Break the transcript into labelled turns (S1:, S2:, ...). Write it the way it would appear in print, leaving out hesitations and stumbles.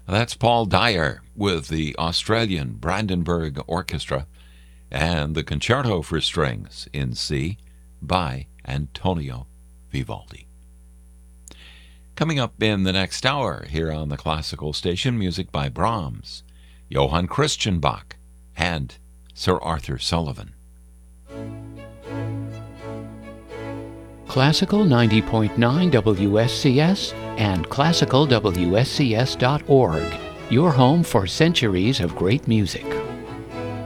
S1: That's Paul Dyer with the Australian Brandenburg Orchestra and the Concerto for Strings in C by Antonio Vivaldi. Coming up in the next hour here on the Classical Station, music by Brahms, Johann Christian Bach, and Sir Arthur Sullivan.
S2: Classical 90.9 WSCS and classicalwscs.org, your home for centuries of great music.